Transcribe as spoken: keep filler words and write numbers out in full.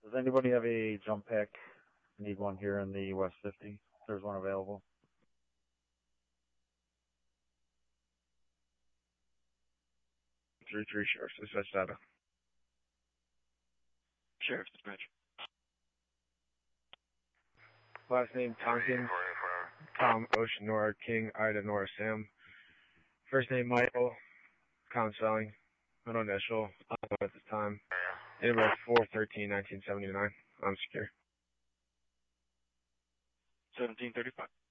Does anybody have a jump pack? Need one here in the West fifty. There's one available. three three Sheriff, dispatch data. Sheriff, dispatch. Last name Tonkin, Tom Ocean Nora King, Ida Nora Sam. First name Michael, Con spelling, middle initial, unknown at this time. Date of birth four thirteen nineteen seventy-nine. I'm secure. seventeen thirty-five.